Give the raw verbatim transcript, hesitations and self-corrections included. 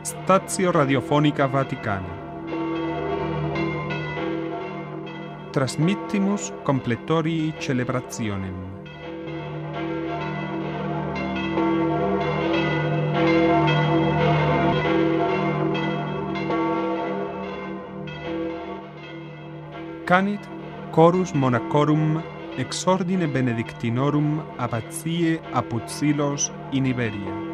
Stazio Radiofonica Vaticana. Transmittimus completorii celebrationem. Canit chorus monachorum ex ordine benedictinorum abbatiae apud Silos in Iberia.